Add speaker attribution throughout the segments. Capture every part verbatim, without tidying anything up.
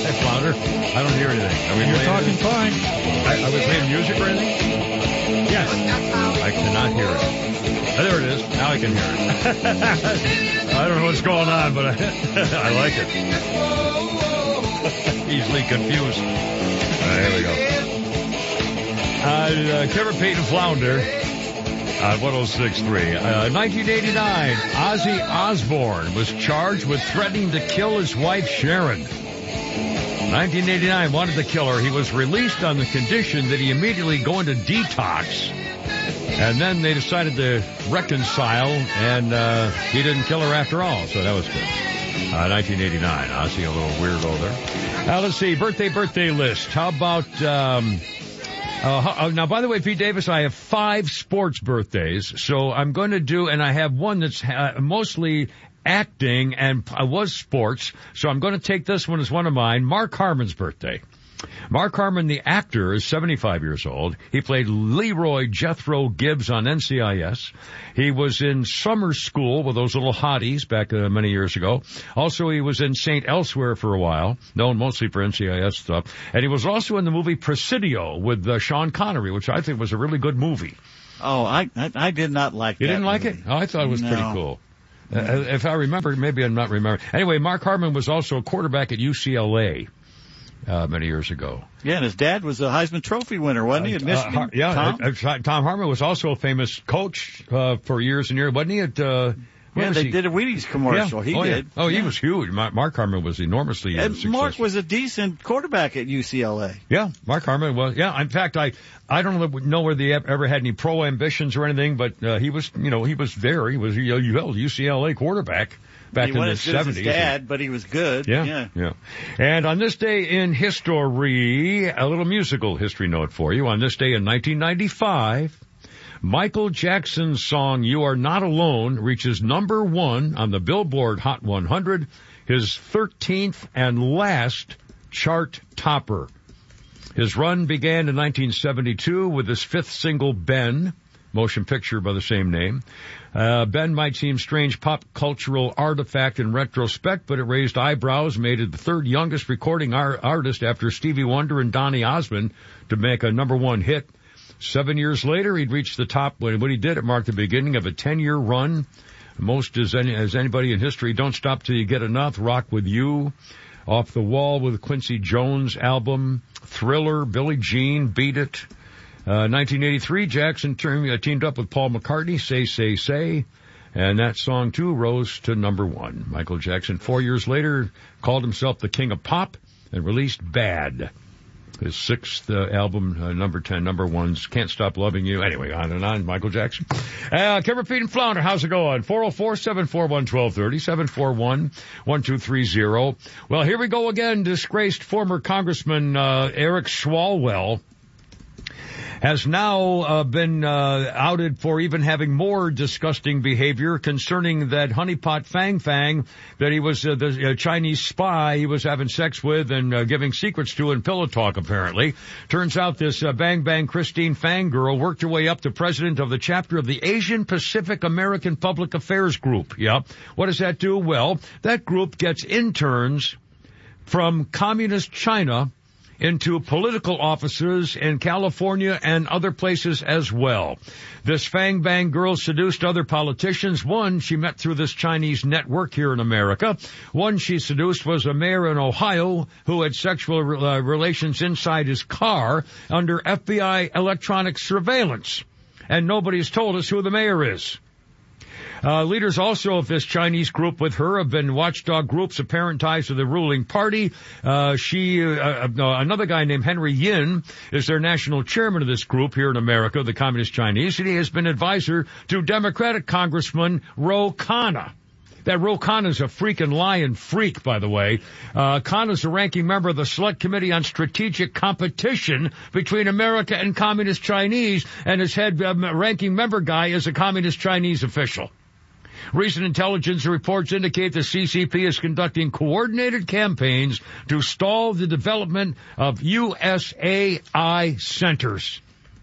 Speaker 1: Hey, Flounder. I don't hear anything. Are we
Speaker 2: You're
Speaker 1: playing
Speaker 2: talking
Speaker 1: anything?
Speaker 2: fine.
Speaker 1: I, are we playing music or anything?
Speaker 2: Yes.
Speaker 1: I cannot hear it. Oh, there it is. Now I can hear it. I don't know what's going on, but I, I like it. Easily confused. All right, here we go. Uh, uh, Kevin Payton Flounder. Uh, one oh six point three. Uh, nineteen eighty-nine, Ozzy Osbourne was charged with threatening to kill his wife, Sharon. nineteen eighty-nine, wanted to kill her. He was released on the condition that he immediately go into detox. And then they decided to reconcile, and uh, he didn't kill her after all. So that was good. Uh, nineteen eighty-nine, Ozzy, a little weirdo there. Uh, let's see, birthday, birthday list. How about... Um, Uh, now, by the way, Pete Davis, I have five sports birthdays, so I'm going to do, and I have one that's uh, mostly acting and uh, was sports, so I'm going to take this one as one of mine. Mark Harmon's birthday. Mark Harmon, the actor, is seventy-five years old. He played Leroy Jethro Gibbs on N C I S. He was in summer school with those little hotties back uh, many years ago. Also, he was in Saint Elsewhere for a while, known mostly for N C I S stuff. And he was also in the movie Presidio with uh, Sean Connery, which I think was a really good movie.
Speaker 3: Oh, I I, I did not like
Speaker 1: you
Speaker 3: that.
Speaker 1: You didn't like
Speaker 3: movie.
Speaker 1: it? Oh, I thought it was
Speaker 3: no.
Speaker 1: pretty cool. Uh, if I remember, maybe I'm not remembering. Anyway, Mark Harmon was also a quarterback at U C L A. Uh, many years ago.
Speaker 3: Yeah, and his dad was a Heisman Trophy winner, wasn't he, at Michigan?
Speaker 1: Uh, uh, yeah,
Speaker 3: Tom?
Speaker 1: Uh, uh, Tom Harmon was also a famous coach uh, for years and years, wasn't he? At uh,
Speaker 3: yeah, they
Speaker 1: he?
Speaker 3: did a Wheaties commercial.
Speaker 1: Yeah.
Speaker 3: He
Speaker 1: oh,
Speaker 3: did.
Speaker 1: Yeah. Oh,
Speaker 3: yeah.
Speaker 1: he was huge. Mark Harmon was enormously uh,
Speaker 3: and
Speaker 1: successful.
Speaker 3: Mark was a decent quarterback at U C L A.
Speaker 1: Yeah, Mark Harmon was. Yeah, in fact, I I don't know whether he ever had any pro ambitions or anything, but uh, he was, you know, he was there. He was a U C L A quarterback. Back
Speaker 3: he
Speaker 1: in
Speaker 3: wasn't
Speaker 1: the
Speaker 3: as good
Speaker 1: seventies.
Speaker 3: as his dad, but he was good.
Speaker 1: Yeah,
Speaker 3: yeah,
Speaker 1: yeah. And on this day in history, a little musical history note for you. On this day in nineteen ninety-five, Michael Jackson's song "You Are Not Alone" reaches number one on the Billboard Hot one hundred, his thirteenth and last chart topper. His run began in nineteen seventy-two with his fifth single, Ben, motion picture by the same name. Uh, Ben might seem strange pop cultural artifact in retrospect, but it raised eyebrows, made it the third youngest recording ar- artist after Stevie Wonder and Donny Osmond to make a number one hit. Seven years later, he'd reached the top. When, when he did, it marked the beginning of a ten-year run. Most as, any, as anybody in history, Don't Stop Till You Get Enough, Rock With You, Off the Wall with Quincy Jones album, Thriller, Billie Jean, Beat It. Uh, nineteen eighty-three, Jackson term, uh, teamed up with Paul McCartney, Say, Say, Say, and that song, too, rose to number one. Michael Jackson, four years later, called himself the King of Pop and released Bad, his sixth uh, album, uh, number ten, number ones, Can't Stop Loving You. Anyway, on and on, Michael Jackson. Uh, Kevin Pete and Flounder, how's it going? four oh four, seven four one, one two three oh, seven four one, one two three oh. Well, here we go again. Disgraced former Congressman uh, Eric Swalwell has now uh, been uh, outed for even having more disgusting behavior concerning that honeypot Fang Fang that he was uh, the uh, Chinese spy he was having sex with and uh, giving secrets to in Pillow Talk, apparently. Turns out this uh, Bang Bang Christine Fang girl worked her way up to president of the chapter of the Asian Pacific American Public Affairs Group. Yep. What does that do? Well, that group gets interns from communist China into political offices in California and other places as well. This Fang Bang girl seduced other politicians. One she met through this Chinese network here in America. One she seduced was a mayor in Ohio who had sexual uh, relations inside his car under F B I electronic surveillance. And nobody's told us who the mayor is. Uh, leaders also of this Chinese group with her have been watchdog groups, apparent ties to the ruling party. Uh, she, uh, uh, another guy named Henry Yin is their national chairman of this group here in America, the Communist Chinese, and he has been advisor to Democratic Congressman Ro Khanna. That Ro Khanna's a freaking lying freak, by the way. Uh, Khanna's a ranking member of the Select Committee on Strategic Competition between America and Communist Chinese, and his head uh, ranking member guy is a Communist Chinese official. Recent intelligence reports indicate the C C P is conducting coordinated campaigns to stall the development of U S A I centers.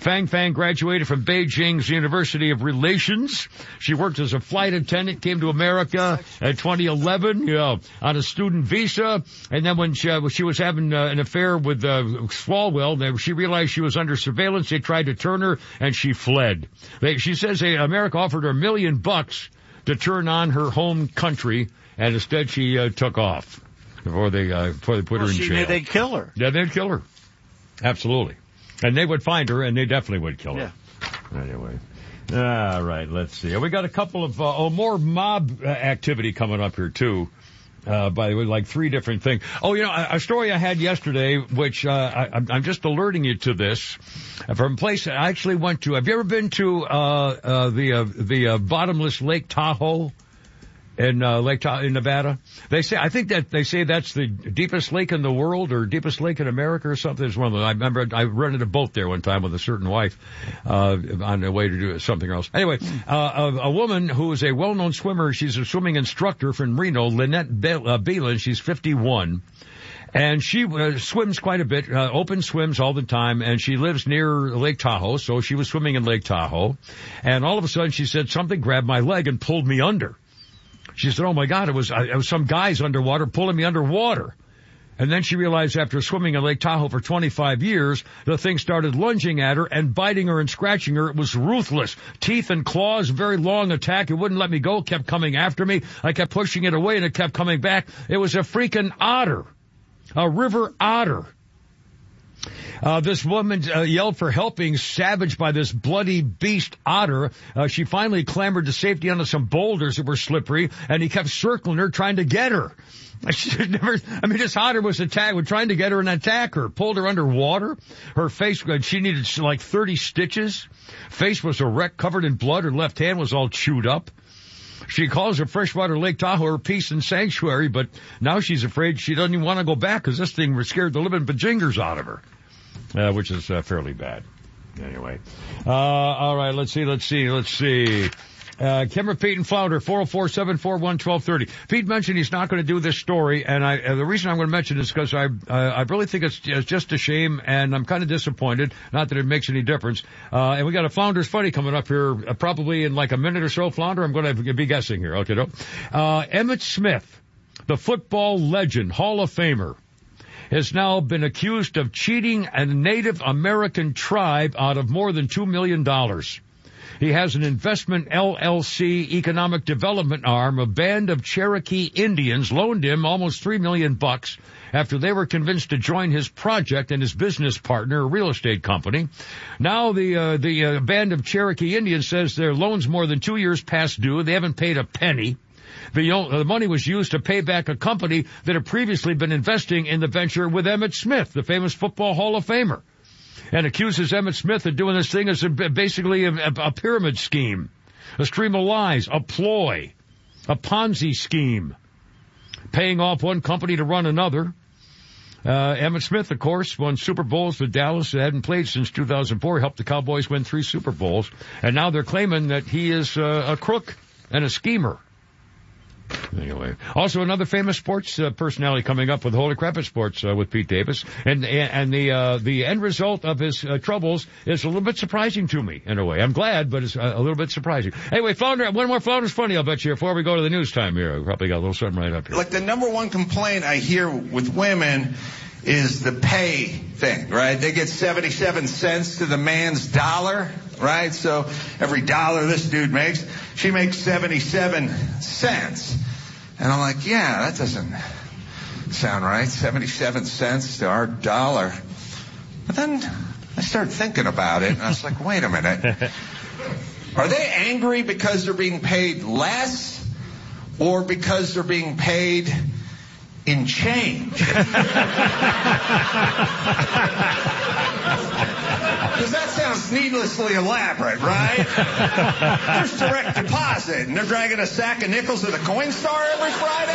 Speaker 1: Fang Fang graduated from Beijing's University of Relations. She worked as a flight attendant, came to America in twenty eleven, you know, on a student visa. And then when she, uh, she was having uh, an affair with uh, Swalwell, they, she realized she was under surveillance. They tried to turn her, and she fled. They, she says they, America offered her a million bucks to turn on her home country, and instead she uh, took off before they uh, before they put
Speaker 3: well,
Speaker 1: her in
Speaker 3: she
Speaker 1: jail.
Speaker 3: knew they'd kill her.
Speaker 1: Yeah, they'd kill her. Absolutely. And they would find her, and they definitely would kill her.
Speaker 3: Yeah.
Speaker 1: Anyway. All right, let's see. We got a couple of, uh, oh, more mob uh, activity coming up here, too. Uh, by the way, like three different things. Oh, you know, a, a story I had yesterday, which, uh, I, I'm just alerting you to this, from a place I actually went to. Have you ever been to, uh, uh, the, uh, the, uh, bottomless Lake Tahoe? In uh, Lake Tahoe, in Nevada, they say I think that they say that's the deepest lake in the world or deepest lake in America or something. It's one of them. I remember I rented a boat there one time with a certain wife uh, on the way to do something else. Anyway, uh, a, a woman who is a well-known swimmer. She's a swimming instructor from Reno, Lynette Be- uh, Beelan. She's fifty-one. And she uh, swims quite a bit, uh, open swims all the time, and she lives near Lake Tahoe, so she was swimming in Lake Tahoe. And all of a sudden she said something grabbed my leg and pulled me under. She said, oh, my God, it was, uh, it was some guys underwater pulling me underwater. And then she realized after swimming in Lake Tahoe for twenty-five years, the thing started lunging at her and biting her and scratching her. It was ruthless. Teeth and claws, very long attack. It wouldn't let me go, kept coming after me. I kept pushing it away, and it kept coming back. It was a freaking otter, a river otter. Uh, this woman uh, yelled for help, being savaged by this bloody beast otter. Uh, she finally clambered to safety onto some boulders that were slippery, and he kept circling her, trying to get her. She never, I mean, this otter was attack, was trying to get her and attack her, pulled her underwater. Her face, she needed like thirty stitches. Face was a wreck, covered in blood. Her left hand was all chewed up. She calls her freshwater Lake Tahoe her peace and sanctuary, but now she's afraid she doesn't even want to go back because this thing scared the living bajingers out of her, uh, which is uh, fairly bad. Anyway, uh, all right, let's see, let's see, let's see. Uh, Kimmer, Pete, and Flounder, four oh four, seven four one, one two three oh. Pete mentioned he's not going to do this story, and I, uh, the reason I'm going to mention it is because I, uh, I really think it's, it's just a shame, and I'm kind of disappointed. Not that it makes any difference. Uh, and we got a Flounder's Funny coming up here, uh, probably in like a minute or so. Flounder, I'm going to be guessing here. Okay, no. Uh, Emmitt Smith, the football legend, Hall of Famer, has now been accused of cheating a Native American tribe out of more than two million dollars. He has an investment L L C economic development arm. A band of Cherokee Indians loaned him almost three million bucks after they were convinced to join his project and his business partner, a real estate company. Now the uh, the uh, band of Cherokee Indians says their loan's more than two years past due. They haven't paid a penny. The, the money was used to pay back a company that had previously been investing in the venture with Emmitt Smith, the famous football Hall of Famer, and accuses Emmitt Smith of doing this thing as a, basically a, a pyramid scheme, a stream of lies, a ploy, a Ponzi scheme, paying off one company to run another. Uh, Emmitt Smith, of course, won Super Bowls with Dallas. They hadn't played since two thousand four. He helped the Cowboys win three Super Bowls. And now they're claiming that he is uh, a crook and a schemer. Anyway, also another famous sports uh, personality coming up with Holy Crap at Sports uh, with Pete Davis, and and the uh, the end result of his uh, troubles is a little bit surprising to me in a way. I'm glad, but it's a, a little bit surprising. Anyway, Flounder, one more Flounder's Funny, I'll bet you, before we go to the news time here. We probably got a little something right up here.
Speaker 2: Like the number one complaint I hear with women is the pay thing, right? They get seventy-seven cents to the man's dollar, right? So every dollar this dude makes, she makes seventy-seven cents. And I'm like, yeah, that doesn't sound right. seventy-seven cents to our dollar. But then I started thinking about it, and I was like, wait a minute. Are they angry because they're being paid less or because they're being paid in change? Because that sounds needlessly elaborate, right? There's direct deposit, and they're dragging a sack of nickels to the Coinstar every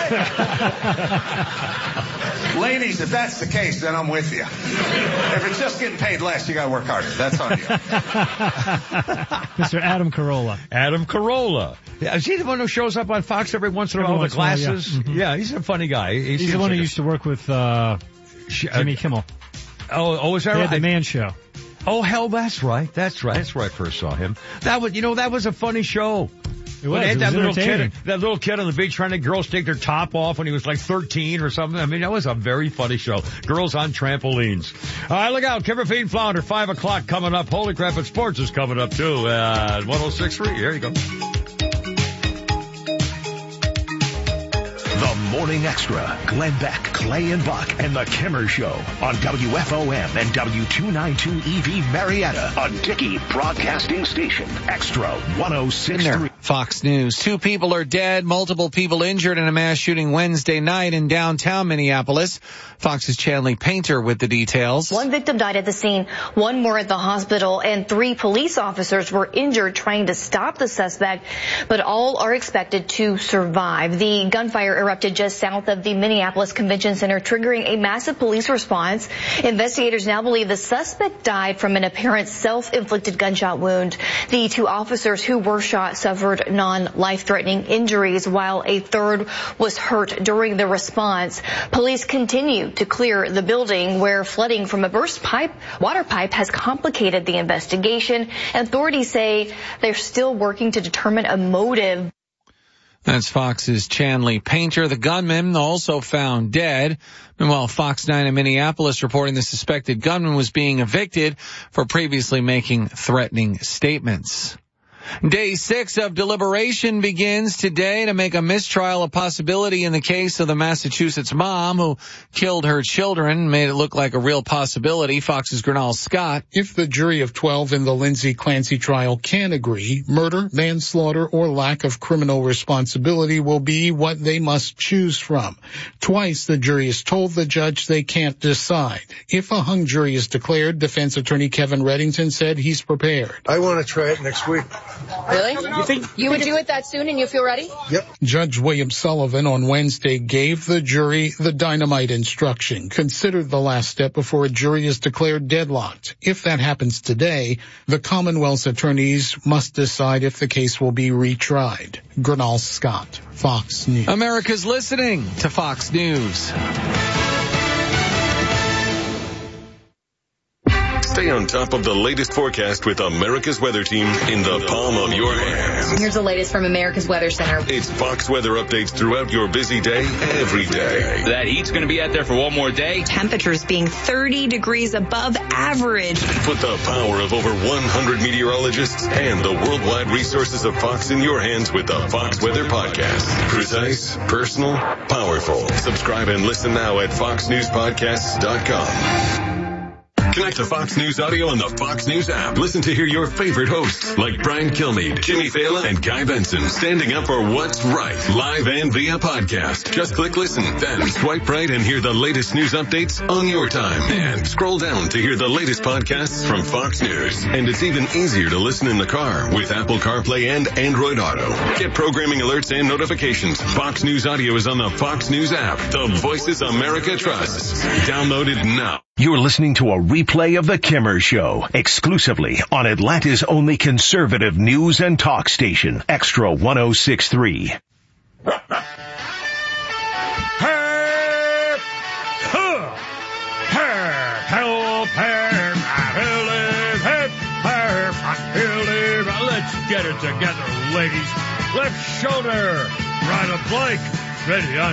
Speaker 2: Friday? Ladies, if that's the case, then I'm with you. If it's just getting paid less, you got to work harder. That's on you.
Speaker 4: Mister Adam Carolla.
Speaker 1: Adam Carolla. Yeah, is he the one who shows up on Fox every once in a while with the glasses?
Speaker 4: Yeah. Mm-hmm.
Speaker 1: Yeah, he's a funny guy. He
Speaker 4: he's the one like who a... used to work with uh, Jimmy Kimmel.
Speaker 1: Oh, oh, is that
Speaker 4: they
Speaker 1: right?
Speaker 4: Had the Man Show.
Speaker 1: Oh, hell, that's right. That's right. That's where I first saw him. That was, you know, that was a funny show.
Speaker 4: It was.
Speaker 1: When they had
Speaker 4: It
Speaker 1: that
Speaker 4: was
Speaker 1: little kid,
Speaker 4: entertaining.
Speaker 1: that little kid on the beach trying to girls take their top off when he was like thirteen or something. I mean, that was a very funny show. Girls on trampolines. All right, look out. Kimber Feed Flounder, five o'clock coming up. Holy crap, and sports is coming up too. Uh, one oh six point three. Here you go.
Speaker 5: The Morning Extra, Glenn Beck, Clay and Buck, and The Kimmer Show on W F O M and W two ninety-two E V Marietta, a Dickey Broadcasting Station. Extra one oh six point three.
Speaker 6: Fox News. Two people are dead, multiple people injured in a mass shooting Wednesday night in downtown Minneapolis. Fox's Chanley Painter with the details.
Speaker 7: One victim died at the scene, one more at the hospital, and three police officers were injured trying to stop the suspect, but all are expected to survive. The gunfire erupted just south of the Minneapolis Convention Center, triggering a massive police response. Investigators now believe the suspect died from an apparent self-inflicted gunshot wound. The two officers who were shot suffered non-life-threatening injuries, while a third was hurt during the response. Police continue to clear the building, where flooding from a burst pipe, water pipe has complicated the investigation. Authorities say they're still working to determine a motive.
Speaker 6: That's Fox's Chanley Painter. The gunman also found dead. Meanwhile, Fox nine in Minneapolis reporting the suspected gunman was being evicted for previously making threatening statements. Day six of deliberation begins today to make a mistrial a possibility in the case of the Massachusetts mom who killed her children, made it look like a real possibility. Fox's Gernal Scott.
Speaker 8: If the jury of twelve in the Lindsay Clancy trial can agree, murder, manslaughter, or lack of criminal responsibility will be what they must choose from. Twice the jury has told the judge they can't decide. If a hung jury is declared, defense attorney Kevin Reddington said he's prepared.
Speaker 9: I want to try it next week.
Speaker 10: Really? You think you would do it that soon and you feel ready?
Speaker 9: Yep.
Speaker 8: Judge William Sullivan on Wednesday gave the jury the dynamite instruction. Consider the last step before a jury is declared deadlocked. If that happens today, the Commonwealth's attorneys must decide if the case will be retried. Gernal Scott, Fox News.
Speaker 6: America's listening to Fox News.
Speaker 11: Stay on top of the latest forecast with America's Weather Team in the palm of your hand.
Speaker 10: Here's the latest from America's Weather Center.
Speaker 11: It's Fox weather updates throughout your busy day, every day.
Speaker 12: That heat's going to be out there for one more day.
Speaker 13: Temperatures being thirty degrees above average.
Speaker 11: Put the power of over one hundred meteorologists and the worldwide resources of Fox in your hands with the Fox Weather Podcast. Precise, personal, powerful. Subscribe and listen now at fox news podcasts dot com. Connect to Fox News Audio on the Fox News app. Listen to hear your favorite hosts like Brian Kilmeade, Jimmy Fallon, and Guy Benson standing up for what's right, live and via podcast. Just click listen, then swipe right and hear the latest news updates on your time. And scroll down to hear the latest podcasts from Fox News. And it's even easier to listen in the car with Apple CarPlay and Android Auto. Get programming alerts and notifications. Fox News Audio is on the Fox News app. The voices America trusts. Download it now.
Speaker 5: You're listening to a replay of The Kimmer Show, exclusively on Atlanta's only conservative news and talk station, Extra one oh six point three.
Speaker 1: Hip, huh, hip, help, hip, hip, hip, hip, hip. Let's get it together, ladies. Left shoulder, right of Blake. Ready on.